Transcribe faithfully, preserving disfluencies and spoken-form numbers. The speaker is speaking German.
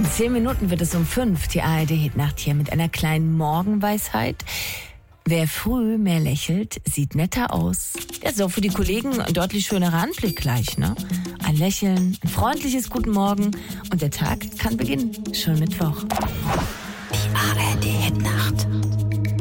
In zehn Minuten wird es um fünf, die A R D-Hitnacht hier mit einer kleinen Morgenweisheit. Wer früh mehr lächelt, sieht netter aus. Ja, ist auch für die Kollegen ein deutlich schönerer Anblick gleich, ne? Ein Lächeln, ein freundliches Guten Morgen und der Tag kann beginnen. Schon Mittwoch. Die A R D-Hitnacht.